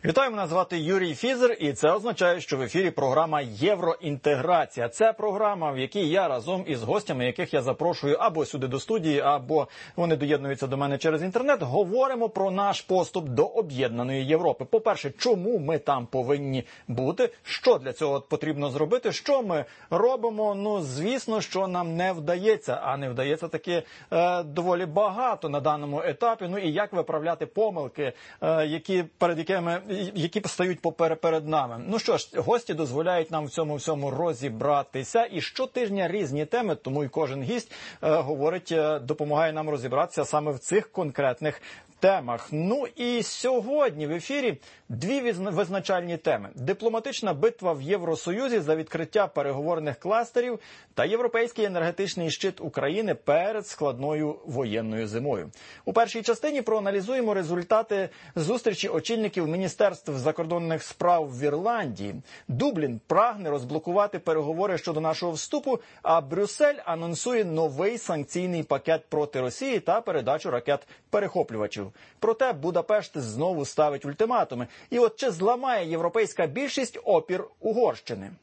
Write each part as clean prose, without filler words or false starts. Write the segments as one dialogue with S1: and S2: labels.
S1: Вітаю, мене звати Юрій Фізер, і це означає, що в ефірі програма «Євроінтеграція». Це програма, в якій я разом із гостями, яких я запрошую або сюди до студії, або вони доєднуються до мене через інтернет, говоримо про наш поступ до об'єднаної Європи. По-перше, чому ми там повинні бути, що для цього потрібно зробити, що ми робимо. Ну, звісно, що нам не вдається, а не вдається таки доволі багато на даному етапі. Ну і як виправляти помилки, які стають перед нами. Ну що ж, гості дозволяють нам в цьому всьому розібратися. І щотижня різні теми, тому і кожен гість допомагає нам розібратися саме в цих конкретних темах. Ну і сьогодні в ефірі дві визначальні теми. Дипломатична битва в Євросоюзі за відкриття переговорних кластерів та європейський енергетичний щит України перед складною воєнною зимою. У першій частині проаналізуємо результати зустрічі очільників Міністерств закордонних справ в Ірландії. Дублін прагне розблокувати переговори щодо нашого вступу, а Брюссель анонсує новий санкційний пакет проти Росії та передачу ракет-перехоплювачів. Проте Будапешт знову ставить ультиматуми. І от чи зламає європейська більшість опір Угорщини?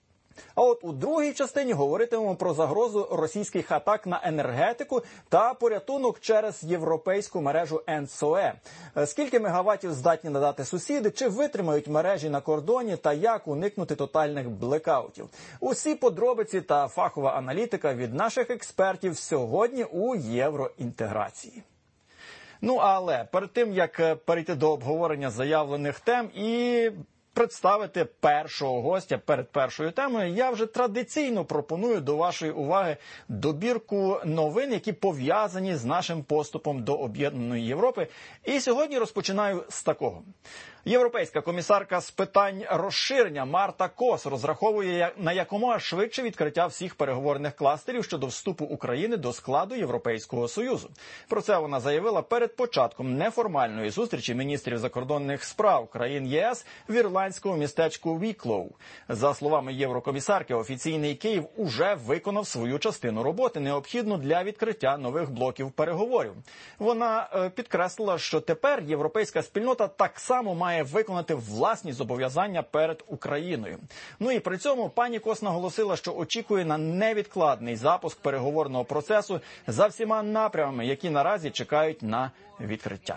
S1: А от у другій частині говоритимемо про загрозу російських атак на енергетику та порятунок через європейську мережу ЕНТСОЕ. Скільки мегаваттів здатні надати сусіди, чи витримають мережі на кордоні та як уникнути тотальних блекаутів. Усі подробиці та фахова аналітика від наших експертів сьогодні у євроінтеграції. Ну, але перед тим, як перейти до обговорення заявлених тем і представити першого гостя перед першою темою, я вже традиційно пропоную до вашої уваги добірку новин, які пов'язані з нашим поступом до об'єднаної Європи. І сьогодні розпочинаю з такого. Європейська комісарка з питань розширення Марта Кос розраховує на якомога швидше відкриття всіх переговорних кластерів щодо вступу України до складу Європейського Союзу. Про це вона заявила перед початком неформальної зустрічі міністрів закордонних справ країн ЄС в ірландському містечку Віклоу. За словами єврокомісарки, офіційний Київ уже виконав свою частину роботи, необхідну для відкриття нових блоків переговорів. Вона підкреслила, що тепер європейська спільнота так само має виконати власні зобов'язання перед Україною. Ну і при цьому пані Кос наголосила, що очікує на невідкладний запуск переговорного процесу за всіма напрямами, які наразі чекають на відкриття.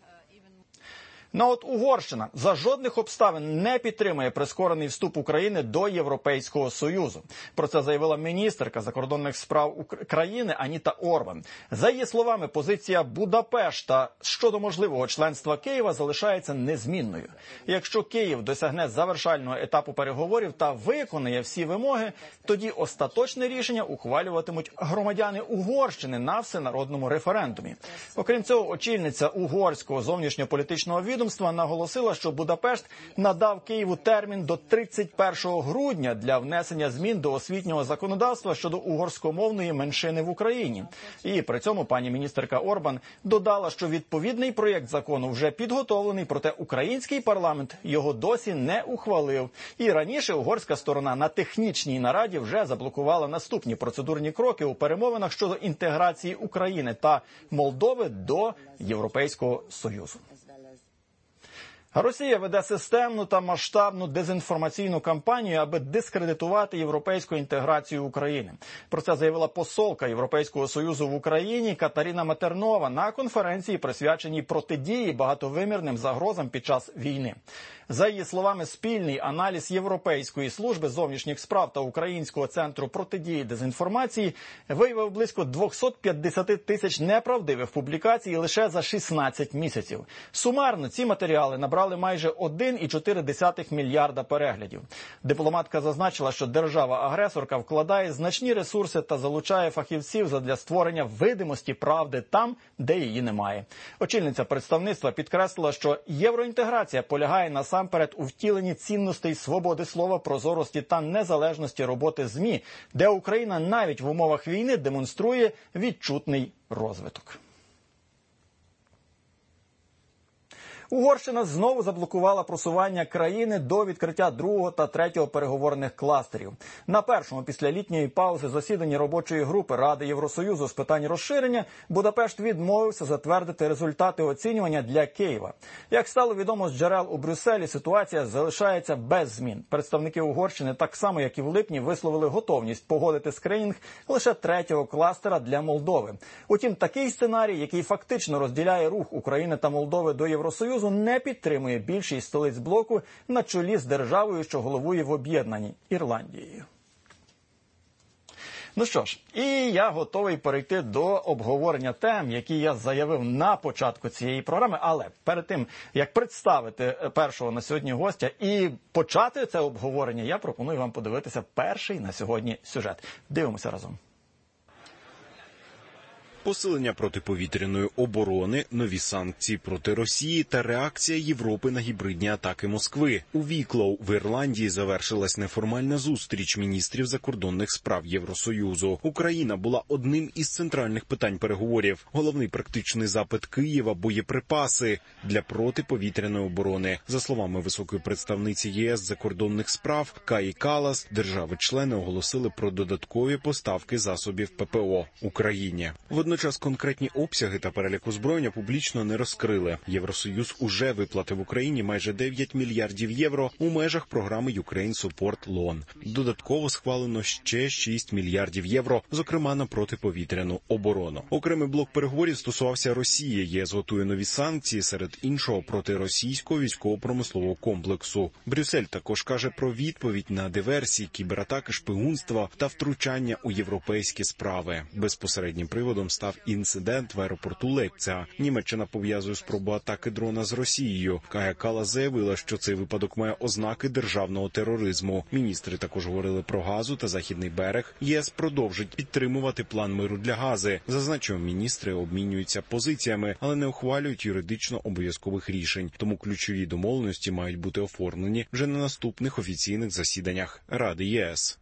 S1: Ну от Угорщина за жодних обставин не підтримує прискорений вступ України до Європейського Союзу. Про це заявила міністерка закордонних справ країни Аніта Орбан. За її словами, позиція Будапешта щодо можливого членства Києва залишається незмінною. Якщо Київ досягне завершального етапу переговорів та виконає всі вимоги, тоді остаточне рішення ухвалюватимуть громадяни Угорщини на всенародному референдумі. Окрім цього, очільниця угорського зовнішньополітичного відомства наголосила, що Будапешт надав Києву термін до 31 грудня для внесення змін до освітнього законодавства щодо угорськомовної меншини в Україні. І при цьому пані міністерка Орбан додала, що відповідний проєкт закону вже підготовлений, проте український парламент його досі не ухвалив. І раніше угорська сторона на технічній нараді вже заблокувала наступні процедурні кроки у перемовинах щодо інтеграції України та Молдови до Європейського Союзу. Росія веде системну та масштабну дезінформаційну кампанію, аби дискредитувати європейську інтеграцію України. Про це заявила посолка Європейського Союзу в Україні Катерина Матернова на конференції, присвяченій протидії багатовимірним загрозам під час війни. За її словами, спільний аналіз Європейської служби зовнішніх справ та Українського центру протидії дезінформації виявив близько 250 тисяч неправдивих публікацій лише за 16 місяців. Сумарно ці матеріали набрали майже 1,4 мільярда переглядів. Дипломатка зазначила, що держава-агресорка вкладає значні ресурси та залучає фахівців задля створення видимості правди там, де її немає. Очільниця представництва підкреслила, що євроінтеграція полягає насамперед у втіленні цінностей свободи слова, прозорості та незалежності роботи ЗМІ, де Україна навіть в умовах війни демонструє відчутний розвиток. Угорщина знову заблокувала просування країни до відкриття другого та третього переговорних кластерів. На першому після літньої паузи засіданні робочої групи Ради Євросоюзу з питань розширення Будапешт відмовився затвердити результати оцінювання для Києва. Як стало відомо з джерел у Брюсселі, ситуація залишається без змін. Представники Угорщини, так само як і в липні, висловили готовність погодити скринінг лише третього кластера для Молдови. Утім, такий сценарій, який фактично розділяє рух України та Молдови до Євросоюзу, не підтримує більшість столиць блоку на чолі з державою, що головує в об'єднанні – Ірландією. Ну що ж, і я готовий перейти до обговорення тем, які я заявив на початку цієї програми. Але перед тим, як представити першого на сьогодні гостя і почати це обговорення, я пропоную вам подивитися перший на сьогодні сюжет. Дивимося разом.
S2: Посилення протиповітряної оборони, нові санкції проти Росії та реакція Європи на гібридні атаки Москви. У Віклоу в Ірландії завершилась неформальна зустріч міністрів закордонних справ Євросоюзу. Україна була одним із центральних питань переговорів. Головний практичний запит Києва – боєприпаси для протиповітряної оборони. За словами високої представниці ЄС закордонних справ Каї Каллас, держави-члени оголосили про додаткові поставки засобів ППО Україні. Водночас конкретні обсяги та перелік озброєння публічно не розкрили. Євросоюз уже виплатив Україні майже 9 мільярдів євро у межах програми Ukraine Support Loan. Додатково схвалено ще 6 мільярдів євро, зокрема на протиповітряну оборону. Окремий блок переговорів стосувався Росії. ЄС готує нові санкції, серед іншого проти російського військово-промислового комплексу. Брюссель також каже про відповідь на диверсії, кібератаки, шпигунство та втручання у європейські справи. Безпосереднім приводом став інцидент в аеропорту Лейпцига. Німеччина пов'язує спробу атаки дрона з Росією. Кая Каллас заявила, що цей випадок має ознаки державного тероризму. Міністри також говорили про Газу та Західний берег. ЄС продовжить підтримувати план миру для Гази. Зазначив, міністри обмінюються позиціями, але не ухвалюють юридично обов'язкових рішень. Тому ключові домовленості мають бути оформлені вже на наступних офіційних засіданнях Ради ЄС.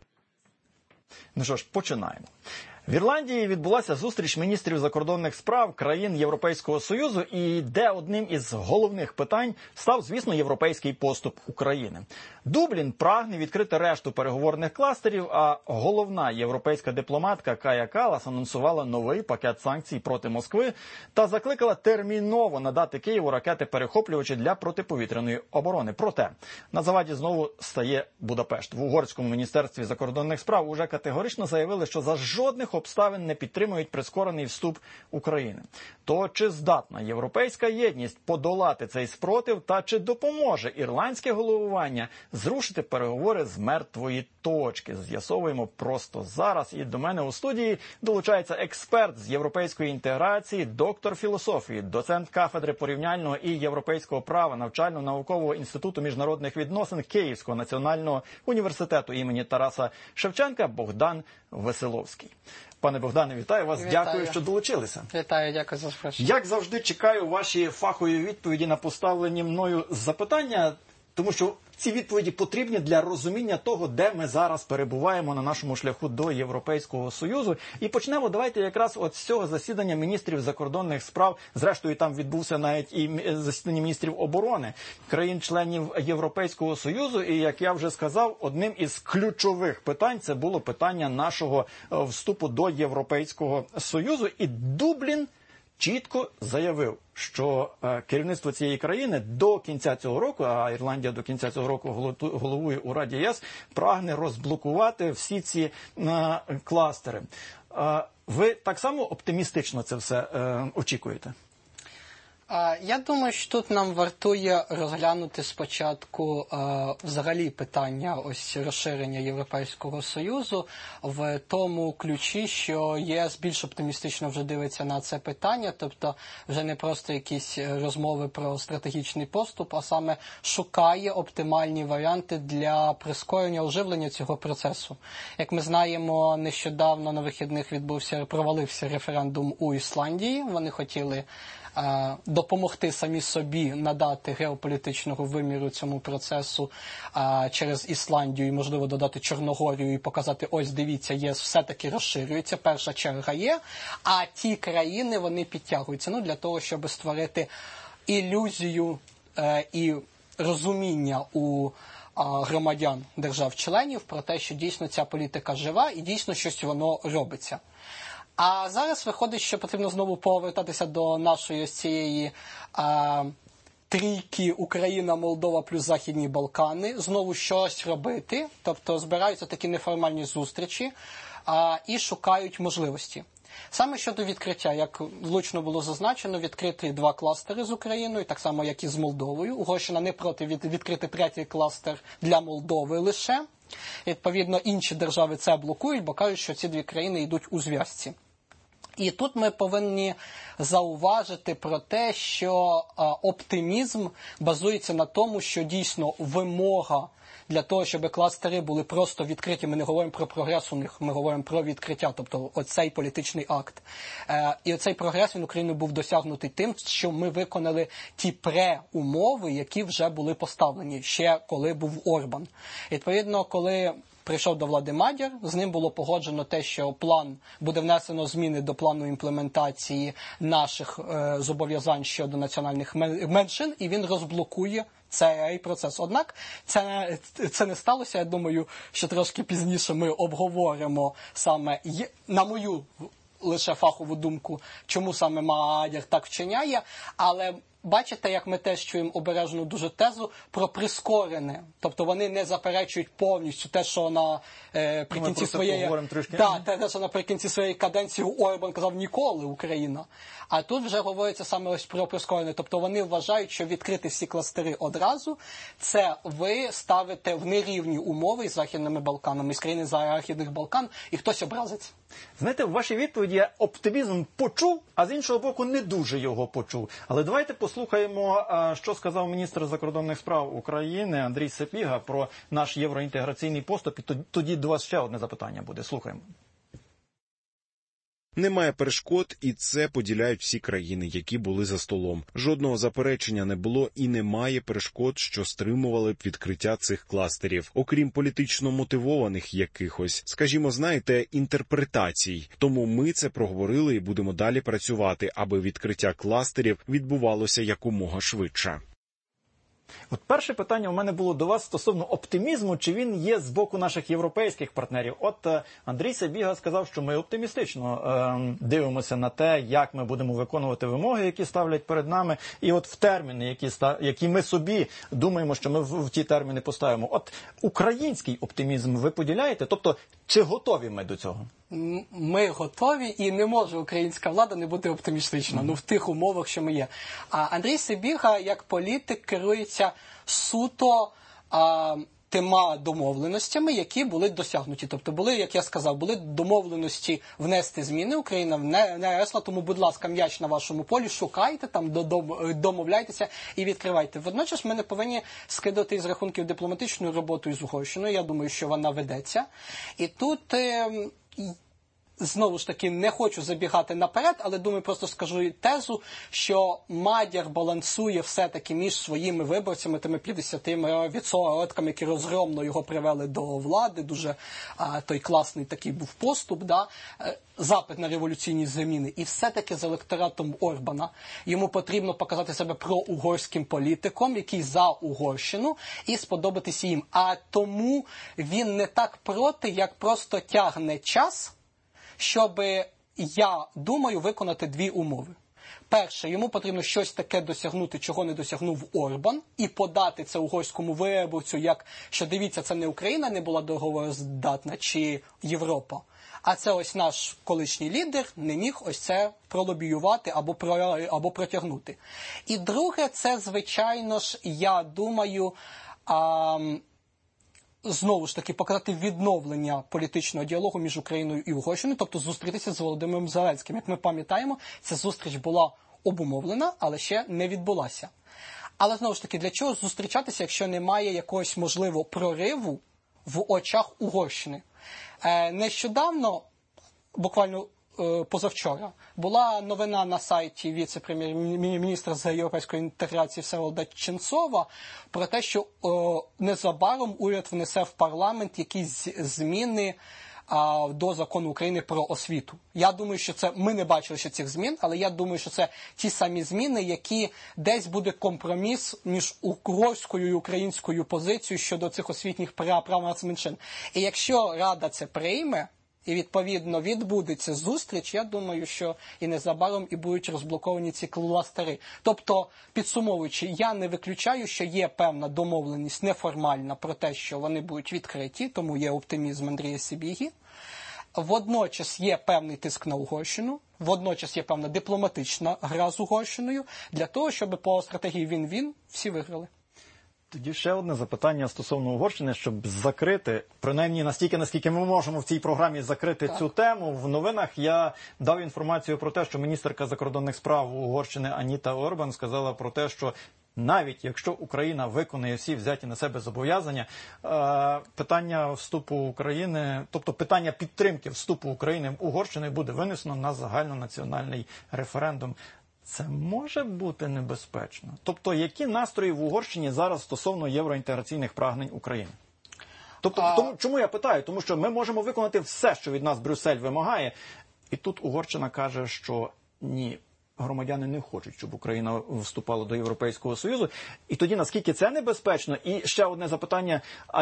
S1: Ну що ж, починаємо. В Ірландії відбулася зустріч міністрів закордонних справ країн Європейського Союзу, і де одним із головних питань став, звісно, європейський поступ України. Дублін прагне відкрити решту переговорних кластерів, а головна європейська дипломатка Кая Каллас анонсувала новий пакет санкцій проти Москви та закликала терміново надати Києву ракети-перехоплювачі для протиповітряної оборони. Проте на заваді знову стає Будапешт. В угорському міністерстві закордонних справ уже категорично заявили, що за жодних обставин не підтримують прискорений вступ України. То чи здатна європейська єдність подолати цей спротив та чи допоможе ірландське головування зрушити переговори з мертвої точки? З'ясовуємо просто зараз. І до мене у студії долучається експерт з європейської інтеграції, доктор філософії, доцент кафедри порівняльного і європейського права Навчально-наукового інституту міжнародних відносин Київського національного університету імені Тараса Шевченка Богдан Веселовський. Пане Богдане, вітаю вас.
S3: Вітаю.
S1: Дякую, що долучилися.
S3: Вітаю, дякую за запрошення.
S1: Як завжди, чекаю ваші фахові відповіді на поставлені мною запитання, тому що ці відповіді потрібні для розуміння того, де ми зараз перебуваємо на нашому шляху до Європейського Союзу. І почнемо, давайте якраз от з цього засідання міністрів закордонних справ. Зрештою, там відбувся навіть і засідання міністрів оборони країн-членів Європейського Союзу. І, як я вже сказав, одним із ключових питань це було питання нашого вступу до Європейського Союзу. І Дублін чітко заявив, що керівництво цієї країни до кінця цього року, а Ірландія до кінця цього року головує у Раді ЄС, прагне розблокувати всі ці кластери. Ви так само оптимістично це все очікуєте?
S3: Я думаю, що тут нам вартує розглянути спочатку взагалі питання ось розширення Європейського Союзу в тому ключі, що ЄС більш оптимістично вже дивиться на це питання, тобто вже не просто якісь розмови про стратегічний поступ, а саме шукає оптимальні варіанти для прискорення оживлення цього процесу. Як ми знаємо, нещодавно на вихідних провалився референдум у Ісландії, вони хотіли допомогти самі собі надати геополітичного виміру цьому процесу через Ісландію і, можливо, додати Чорногорію і показати, ось, дивіться, ЄС все-таки розширюється, перша черга є, а ті країни, вони підтягуються, для того, щоб створити ілюзію і розуміння у громадян держав-членів про те, що дійсно ця політика жива і дійсно щось воно робиться. А зараз виходить, що потрібно знову повертатися до нашої ось цієї трійки Україна, Молдова плюс Західні Балкани, знову щось робити, тобто збираються такі неформальні зустрічі і шукають можливості. Саме щодо відкриття, як влучно було зазначено, відкрити 2 кластери з Україною, так само, як і з Молдовою. Угорщина не проти відкрити 3-й кластер для Молдови лише. Відповідно, інші держави це блокують, бо кажуть, що ці 2 країни йдуть у зв'язці. І тут ми повинні зауважити про те, що оптимізм базується на тому, що дійсно вимога для того, щоб кластери були просто відкриті. Ми не говоримо про прогрес у них, ми говоримо про відкриття, тобто оцей політичний акт. І оцей прогрес він Україною був досягнутий тим, що ми виконали ті преумови, які вже були поставлені ще коли був Орбан. Відповідно, коли прийшов до влади Мадяр, з ним було погоджено те, що план буде внесено зміни до плану імплементації наших зобов'язань щодо національних меншин, і він розблокує цей процес. Однак це не сталося. Я думаю, що трошки пізніше ми обговоримо саме, на мою лише фахову думку, чому саме Мадяр так вчиняє, але бачите, як ми теж чуємо обережну дуже тезу про прискорене. Тобто вони не заперечують повністю те, що наприкінці своєї каденції Орбан казав ніколи Україна. А тут вже говориться саме ось про прискорене. Тобто вони вважають, що відкрити всі кластери одразу, це ви ставите в нерівні умови з Західними Балканами, з країни Західних Балкан, і хтось образиться.
S1: Знаєте, в вашій відповіді я оптимізм почув, а з іншого боку не дуже його почув. Але давайте послухаємо, що сказав міністр закордонних справ України Андрій Сапіга про наш євроінтеграційний поступ. І тоді до вас ще одне запитання буде. Слухаємо.
S2: Немає перешкод, і це поділяють всі країни, які були за столом. Жодного заперечення не було і немає перешкод, що стримували б відкриття цих кластерів. Окрім політично мотивованих якихось, скажімо, знаєте, інтерпретацій. Тому ми це проговорили і будемо далі працювати, аби відкриття кластерів відбувалося якомога швидше.
S1: От перше питання у мене було до вас стосовно оптимізму, чи він є з боку наших європейських партнерів. От Андрій Сабіга сказав, що ми оптимістично дивимося на те, як ми будемо виконувати вимоги, які ставлять перед нами, і от в терміни, які ми собі думаємо, що ми в ті терміни поставимо. От український оптимізм ви поділяєте? Тобто, чи готові ми до цього?
S3: Ми готові, і не може українська влада не бути оптимістична, в тих умовах, що ми є. А Андрій Сабіга, як політик, керується суто тима домовленостями, які були досягнуті. Тобто були, як я сказав, були домовленості внести зміни, Україна внесла, тому, будь ласка, м'яч на вашому полі, шукайте там, домовляйтеся і відкривайте. Водночас ми не повинні скидати із рахунків дипломатичну роботу із Угорщиною. Я думаю, що вона ведеться. І тут знову ж таки, не хочу забігати наперед, але, думаю, просто скажу тезу, що Мадяр балансує все-таки між своїми виборцями, тими 50%, які розгромно його привели до влади, дуже той класний такий був поступ, запит на революційні зміни, і все-таки з електоратом Орбана. Йому потрібно показати себе проугорським політиком, який за Угорщину, і сподобатися їм. А тому він не так проти, як просто тягне час, щоб, я думаю, виконати 2 умови. Перше, йому потрібно щось таке досягнути, чого не досягнув Орбан, і подати це угорському виборцю, як, що дивіться, це не Україна не була договороздатна, чи Європа, а це ось наш колишній лідер не міг ось це пролобіювати або протягнути. І друге, це, звичайно ж, я думаю, знову ж таки, показати відновлення політичного діалогу між Україною і Угорщиною, тобто зустрітися з Володимиром Зеленським. Як ми пам'ятаємо, ця зустріч була обумовлена, але ще не відбулася. Але, знову ж таки, для чого зустрічатися, якщо немає якогось, можливо, прориву в очах Угорщини? Нещодавно, буквально позавчора, була новина на сайті віце-прем'єр-міністра з європейської інтеграції Всеволода Ченцова про те, що незабаром уряд внесе в парламент якісь зміни до закону України про освіту. Я думаю, що це, ми не бачили ще цих змін, але я думаю, що це ті самі зміни, які десь буде компроміс між угорською і українською позицією щодо цих освітніх прав нацменшин. І якщо Рада це прийме, і, відповідно, відбудеться зустріч, я думаю, що і незабаром і будуть розблоковані ці кластери. Тобто, підсумовуючи, я не виключаю, що є певна домовленість неформальна про те, що вони будуть відкриті, тому є оптимізм Андрія Сибіги. Водночас є певний тиск на Угорщину, водночас є певна дипломатична гра з Угорщиною, для того, щоб по стратегії він-він всі виграли.
S1: Тоді ще одне запитання стосовно Угорщини, щоб закрити, принаймні настільки, наскільки ми можемо в цій програмі закрити цю тему. В новинах я дав інформацію про те, що міністерка закордонних справ Угорщини Аніта Орбан сказала про те, що навіть якщо Україна виконує всі взяті на себе зобов'язання, питання вступу України, тобто питання підтримки вступу України в Угорщину буде винесено на загальнонаціональний референдум. Це може бути небезпечно? Тобто, які настрої в Угорщині зараз стосовно євроінтеграційних прагнень України? Тобто, чому я питаю? Тому що ми можемо виконати все, що від нас Брюссель вимагає, і тут Угорщина каже, що ні, громадяни не хочуть, щоб Україна вступала до Європейського Союзу. І тоді, наскільки це небезпечно? І ще одне запитання,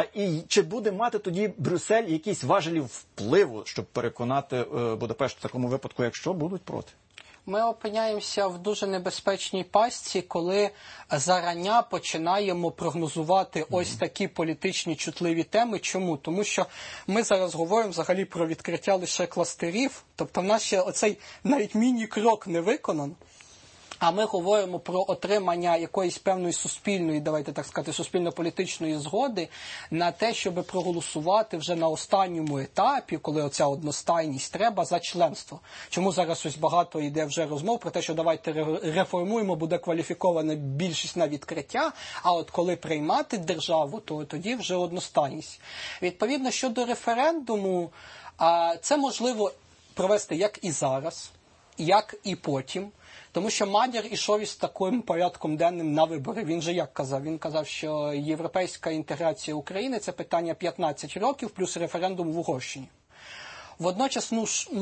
S1: чи буде мати тоді Брюссель якісь важелі впливу, щоб переконати Будапешт в такому випадку, якщо будуть проти?
S3: Ми опиняємося в дуже небезпечній пастці, коли зарання починаємо прогнозувати ось такі політичні чутливі теми. Чому? Тому що ми зараз говоримо взагалі про відкриття лише кластерів, тобто в нас ще оцей навіть міні-крок не виконан. А ми говоримо про отримання якоїсь певної суспільної, давайте так сказати, суспільно-політичної згоди на те, щоб проголосувати вже на останньому етапі, коли оця одностайність треба, за членство. Чому зараз ось багато йде вже розмов про те, що давайте реформуємо, буде кваліфікована більшість на відкриття, а от коли приймати державу, то тоді вже одностайність. Відповідно, щодо референдуму, це можливо провести як і зараз, як і потім. Тому що Мадяр ішов із таким порядком денним на вибори. Він же як казав? Він казав, що європейська інтеграція України – це питання 15 років плюс референдум в Угорщині. Водночас,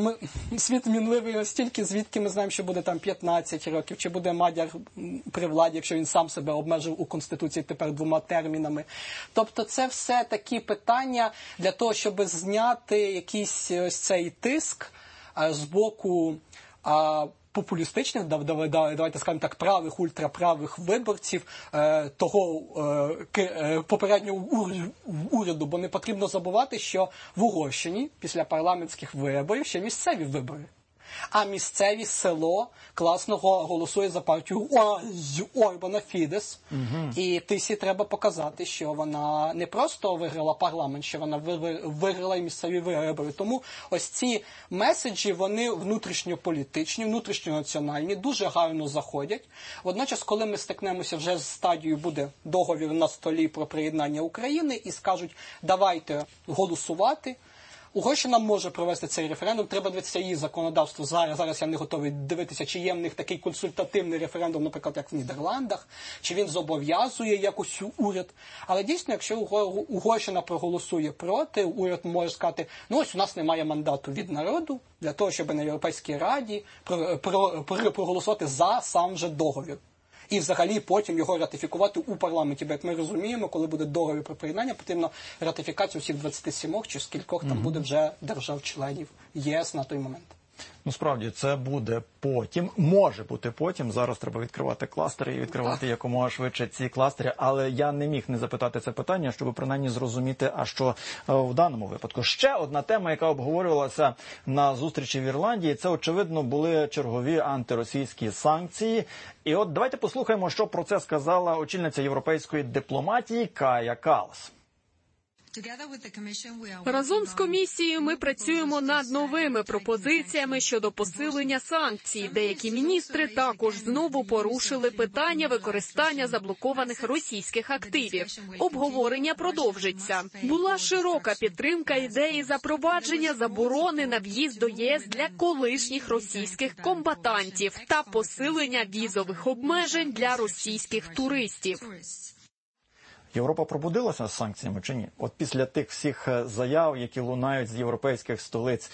S3: світ мінливий настільки, звідки ми знаємо, що буде там 15 років, чи буде Мадяр при владі, якщо він сам себе обмежив у Конституції тепер 2 термінами. Тобто це все такі питання для того, щоб зняти якийсь ось цей тиск з боку популістичних, давайте скажемо так, правих, ультраправих виборців того попереднього уряду, бо не потрібно забувати, що в Угорщині після парламентських виборів ще місцеві вибори. А місцеві село класно голосує за партію Орбана Фідес. І Тисі треба показати, що вона не просто виграла парламент, що вона виграла і місцеві вибори. Тому ось ці меседжі, вони внутрішньополітичні, внутрішньонаціональні, дуже гарно заходять. Водночас, коли ми стикнемося вже з стадією, буде договір на столі про приєднання України і скажуть, давайте голосувати, Угорщина може провести цей референдум, треба дивитися її законодавство. Зараз я не готовий дивитися, чи є в них такий консультативний референдум, наприклад, як в Нідерландах, чи він зобов'язує якось уряд. Але дійсно, якщо Угорщина проголосує проти, уряд може сказати, ось у нас немає мандату від народу для того, щоб на Європейській Раді проголосувати за сам же договір. І взагалі потім його ратифікувати у парламенті. Бо, як ми розуміємо, коли буде договір про приєднання, потрібно ратифікацію всіх 27 чи скількох там буде вже держав-членів ЄС на той момент.
S1: Ну, справді, це буде потім, може бути потім. Зараз треба відкривати кластери і відкривати якомога швидше ці кластери. Але я не міг не запитати це питання, щоб принаймні зрозуміти, а що в даному випадку. Ще одна тема, яка обговорювалася на зустрічі в Ірландії, це, очевидно, були чергові антиросійські санкції. І от давайте послухаємо, що про це сказала очільниця європейської дипломатії Кая Каллас.
S4: Разом з комісією ми працюємо над новими пропозиціями щодо посилення санкцій. Деякі міністри також знову порушили питання використання заблокованих російських активів. Обговорення продовжиться. Була широка підтримка ідеї запровадження заборони на в'їзд до ЄС для колишніх російських комбатантів та посилення візових обмежень для російських туристів.
S1: Європа пробудилася з санкціями чи ні? От після тих всіх заяв, які лунають з європейських столиць,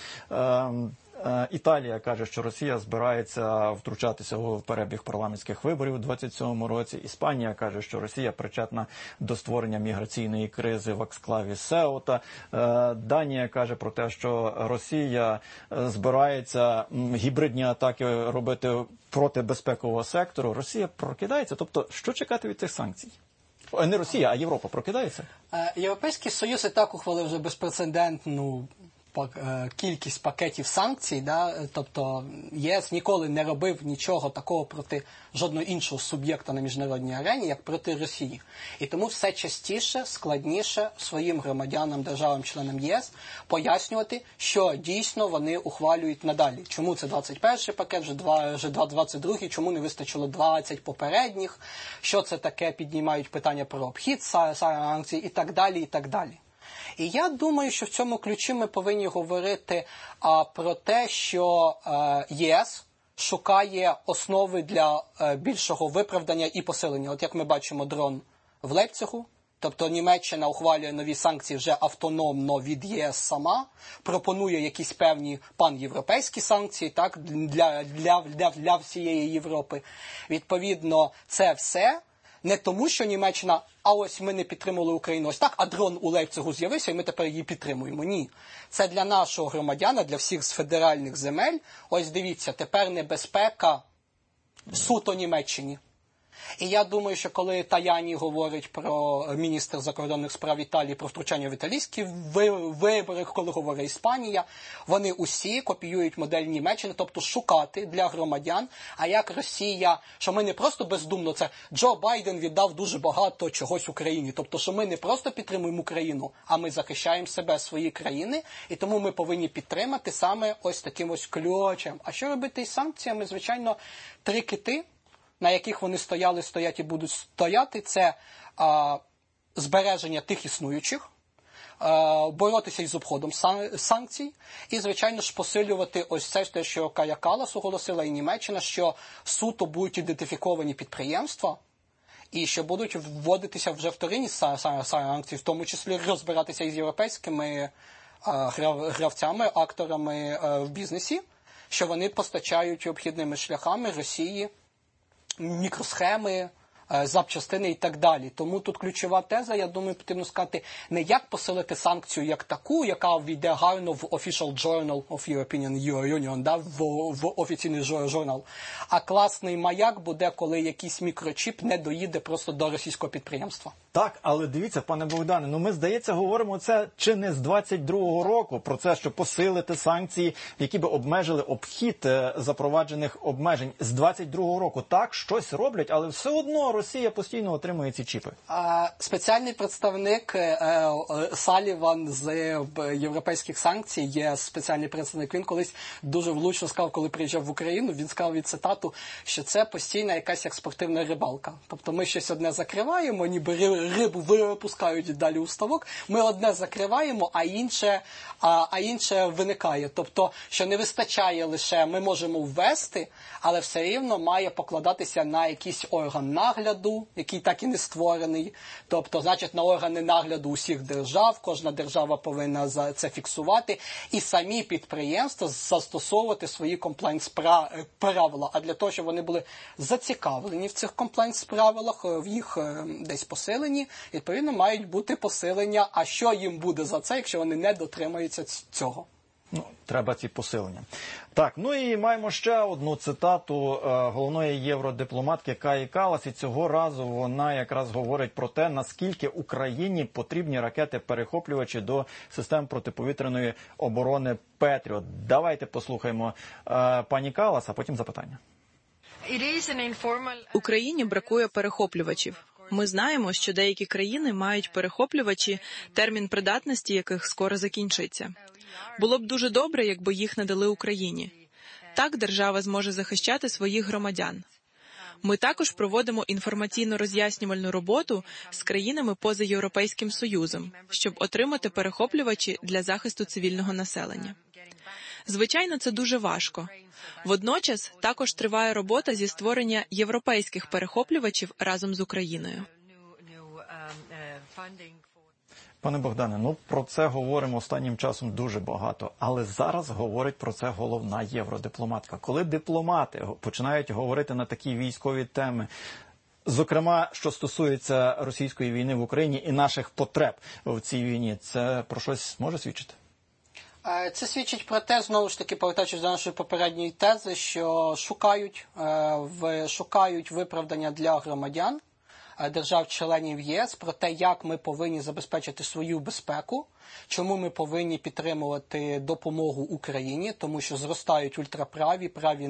S1: Італія каже, що Росія збирається втручатися в перебіг парламентських виборів у 27-му році. Іспанія каже, що Росія причетна до створення міграційної кризи в ексклаві Сеута. Данія каже про те, що Росія збирається гібридні атаки робити проти безпекового сектору. Росія прокидається. Тобто, що чекати від цих санкцій? Не Росія, а Європа прокидається?
S3: Європейський Союз і так ухвалив вже безпрецедентну кількість пакетів санкцій, тобто ЄС ніколи не робив нічого такого проти жодного іншого суб'єкта на міжнародній арені, як проти Росії. І тому все частіше, складніше своїм громадянам, державам-членам ЄС пояснювати, що дійсно вони ухвалюють надалі. Чому це 21-й пакет, вже 22-й, чому не вистачило 20 попередніх, що це таке, піднімають питання про обхід санкцій і так далі, і так далі. І я думаю, що в цьому ключі ми повинні говорити про те, що ЄС шукає основи для більшого виправдання і посилення. От як ми бачимо дрон в Лейпцигу, тобто Німеччина ухвалює нові санкції вже автономно від ЄС сама, пропонує якісь певні панєвропейські санкції так, для всієї Європи. Відповідно, це все не тому, що Німеччина, а ось ми не підтримали Україну ось так, а дрон у Лейпцигу з'явився, і ми тепер її підтримуємо. Ні. Це для нашого громадяна, для всіх з федеральних земель. Ось дивіться, тепер небезпека суто Німеччині. І я думаю, що коли Таяні говорить про міністр закордонних справ Італії, про втручання в італійські вибори, коли говорить Іспанія, вони усі копіюють модель Німеччини, тобто шукати для громадян, а як Росія, що ми не просто бездумно, це Джо Байден віддав дуже багато чогось Україні, тобто, що ми не просто підтримуємо Україну, а ми захищаємо себе, свої країни, і тому ми повинні підтримати саме ось таким ось ключем. А що робити із санкціями? Звичайно, 3 кити, на яких вони стоять і будуть стояти, це збереження тих існуючих, боротися із обходом санкцій і, звичайно ж, посилювати ось це, те, що Кая Каллас оголосила і Німеччина, що суто будуть ідентифіковані підприємства і що будуть вводитися вже вторинні санкції, в тому числі розбиратися із європейськими гравцями, акторами в бізнесі, що вони постачають обхідними шляхами Росії мікросхеми, запчастини і так далі. Тому тут ключова теза, я думаю, потрібно сказати, не як посилити санкцію як таку, яка війде гарно в Official Journal of European Union, в офіційний журнал, а класний маяк буде, коли якийсь мікрочіп не доїде просто до російського підприємства.
S1: Так, але дивіться, пане Богдане, ми, здається, говоримо це чи не з 22-го року, про це, що посилити санкції, які би обмежили обхід запроваджених обмежень. З 22-го року так, щось роблять, але все одно Росія постійно отримує ці чіпи.
S3: Спеціальний представник Саліван з європейських санкцій, є спеціальний представник, він колись дуже влучно сказав, коли приїжджав в Україну, він сказав від цитату, що це постійна якась як спортивна рибалка. Тобто ми щось одне закриваємо, ніби рибу випускають далі у ставок, ми одне закриваємо, а інше виникає. Тобто, що не вистачає лише, ми можемо ввести, але все рівно має покладатися на якийсь орган нагляду, який так і не створений. Тобто, значить, на органи нагляду усіх держав, кожна держава повинна це фіксувати, і самі підприємства застосовувати свої комплайнс-правила. А для того, щоб вони були зацікавлені в цих комплайнс-правилах, в їх десь посилені, відповідно, мають бути посилення. А що їм буде за це, якщо вони не дотримаються цього?
S1: Треба ці посилення. Так, і маємо ще одну цитату головної євродипломатки Каї Каллас, і цього разу вона якраз говорить про те, наскільки Україні потрібні ракети-перехоплювачі до систем протиповітряної оборони «Петріот». Давайте послухаємо пані Каллас, а потім запитання.
S5: Україні бракує перехоплювачів. Ми знаємо, що деякі країни мають перехоплювачі, термін придатності яких скоро закінчиться. Було б дуже добре, якби їх надали Україні. Так держава зможе захищати своїх громадян. Ми також проводимо інформаційно-роз'яснювальну роботу з країнами поза Європейським Союзом, щоб отримати перехоплювачі для захисту цивільного населення. Звичайно, це дуже важко. Водночас також триває робота зі створення європейських перехоплювачів разом з Україною.
S1: Пане Богдане, про це говоримо останнім часом дуже багато, але зараз говорить про це головна євродипломатка. Коли дипломати починають говорити на такі військові теми, зокрема, що стосується російської війни в Україні і наших потреб в цій війні, це про щось може свідчити?
S3: Це свідчить про те, знову ж таки, повертаючись до нашої попередньої тези, що шукають виправдання для громадян держав-членів ЄС про те, як ми повинні забезпечити свою безпеку, чому ми повинні підтримувати допомогу Україні, тому що зростають ультраправі, праві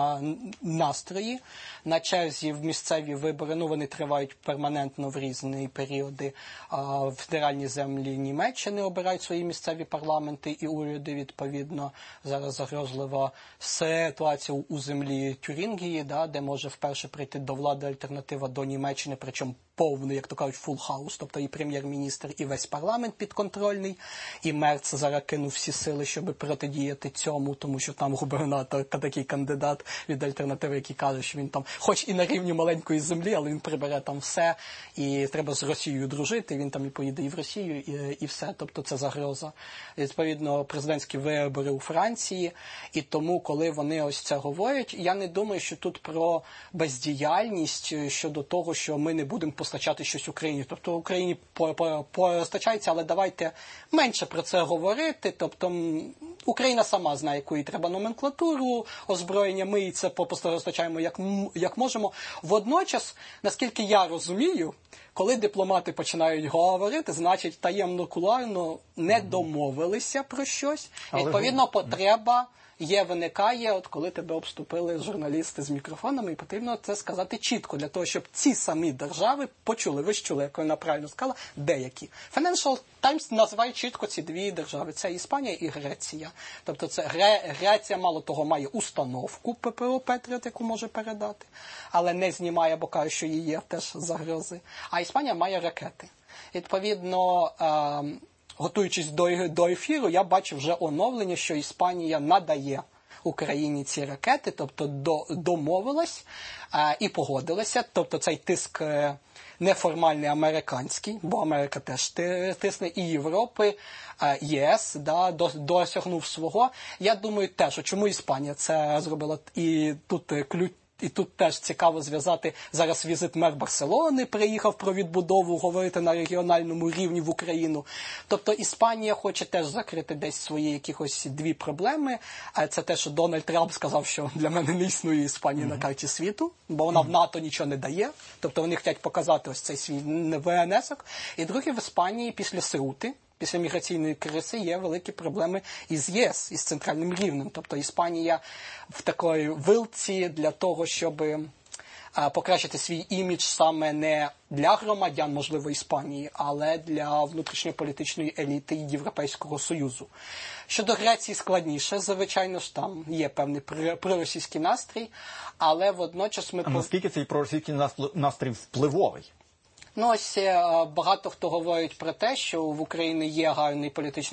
S3: настрої. На черзі в місцеві вибори, вони тривають перманентно в різні періоди. В федеральній землі Німеччини обирають свої місцеві парламенти і уряди, відповідно. Зараз загрозлива ситуація у землі Тюрінгії, де може вперше прийти до влади альтернатива до Німеччини, причому повний, як то кажуть, full house, тобто і прем'єр-міністр, і весь парламент підконтрольний, і Мерц зараз кинув всі сили, щоб протидіяти цьому, тому що там губернатор, такий кандидат від альтернативи, який каже, що він там, хоч і на рівні маленької землі, але він прибере там все, і треба з Росією дружити, він там і поїде і в Росію, і все, тобто це загроза. Відповідно, президентські вибори у Франції, і тому, коли вони ось це говорять, я не думаю, що тут про бездіяльність щодо того, що ми не будемо постачати щось Україні. Тобто Україні постачається, але давайте менше про це говорити. Тобто Україна сама знає, яку їй треба номенклатуру озброєння, ми їй це постачаємо як можемо. Водночас, наскільки я розумію, коли дипломати починають говорити, значить таємно-кулуарно не домовилися про щось. Відповідно, потреба виникає, от коли тебе обступили журналісти з мікрофонами, і потрібно це сказати чітко, для того, щоб ці самі держави почули, ви ж чули, як вона правильно сказала, деякі. Financial Times називає чітко ці дві держави. Це Іспанія і Греція. Тобто це Греція, мало того, має установку ППО Петріот, яку може передати, але не знімає, бо каже, що її є теж загрози. А Іспанія має ракети. Відповідно, готуючись до ефіру, я бачив вже оновлення, що Іспанія надає Україні ці ракети, тобто домовилась і погодилася. Тобто цей тиск неформальний американський, бо Америка теж тисне, і Європи, ЄС досягнув свого. Я думаю теж, чому Іспанія це зробила, і тут ключ. І тут теж цікаво зв'язати зараз візит мер Барселони, приїхав про відбудову, говорити на регіональному рівні в Україну. Тобто Іспанія хоче теж закрити десь свої якихось дві проблеми. Це те, що Дональд Трамп сказав, що для мене не існує Іспанія на карті світу, бо вона в НАТО нічого не дає. Тобто вони хочуть показати ось цей свій ВНС-ок. І друге, в Іспанії після Сеути, після міграційної кризи є великі проблеми із ЄС, із центральним рівнем. Тобто Іспанія в такої вилці для того, щоб покращити свій імідж саме не для громадян, можливо, Іспанії, але для внутрішньополітичної еліти Європейського Союзу. Щодо Греції складніше, звичайно ж, там є певний проросійський настрій, але водночас ми...
S1: А наскільки цей проросійський настрій впливовий?
S3: Ось багато хто говорить про те, що в Україні є гарний політичний